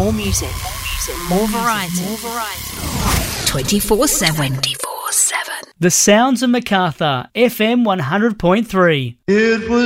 More music. More variety. 24/7. The Sounds of Macarthur, FM 100.3. It was